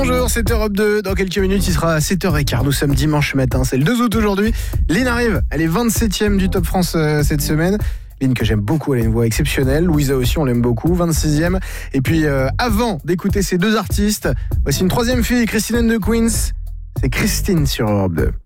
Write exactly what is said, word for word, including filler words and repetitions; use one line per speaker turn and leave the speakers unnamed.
Bonjour, c'est Europe deux. Dans quelques minutes, il sera à sept heures quinze. Nous sommes dimanche matin, c'est le deux août aujourd'hui. Lynn arrive, elle est vingt-septième du Top France euh, cette semaine. Lynn que j'aime beaucoup, elle a une voix exceptionnelle. Louisa aussi, on l'aime beaucoup, vingt-sixième. Et puis euh, avant d'écouter ces deux artistes, voici une troisième fille, Christine and the Queens. C'est Christine sur Europe deux.